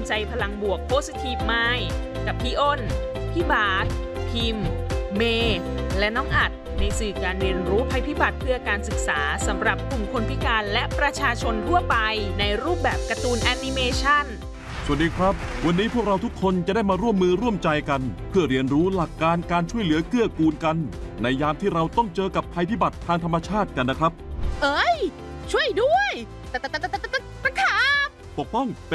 ใจพลังบวก Positive Mind กับพี่อ้น พี่บาสพิมพ์ เมย์และน้องอัดในสื่อการเรียนรู้ภัยพิบัติเพื่อการศึกษาสำหรับกลุ่มคนพิการและประชาชนทั่วไปในรูปแบบการ์ตูนแอนิเมชันสวัสดีครับวันนี้พวกเราทุกคนจะได้มาร่วมมือร่วมใจกันเพื่อเรียนรู้หลักการการช่วยเหลือเกื้อกูลกันในยามที่เราต้องเจอกับภัยพิบัติทางธรรมชาติกันนะครับเอ้ยช่วยด้วยตะขาบปกป้องเป็น